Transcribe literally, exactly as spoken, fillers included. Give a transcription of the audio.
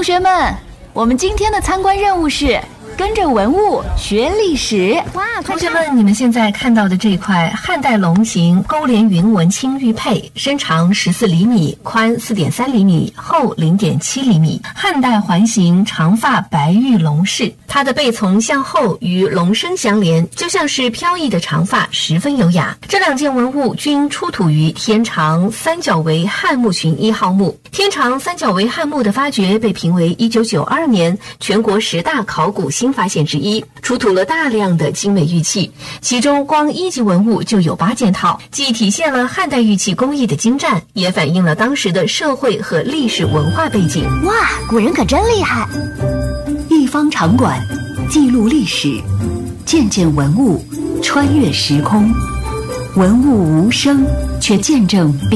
学们，我们今天的参观任务是跟着文物学历史。 哇， 同学们，你们现在看到的这块汉代龙形勾连云纹青玉佩，身长十四厘米，宽四点三厘米，厚零点七厘米。汉代环形长发白玉龙饰，它的背从向后与龙身相连，就像是飘逸的长发，十分优雅。这两件文物均出土于天长三角围汉墓群一号墓。天长三角围汉墓的发掘被评为一九九二年全国十大考古新发现之一，出土了大量的精美玉器，其中光一级文物就有八件套，既体现了汉代玉器工艺的精湛，也反映了当时的社会和历史文化背景。 哇，古人可真厉害！ 一方场馆，记录历史，件件文物穿越时空，文物无声，却见证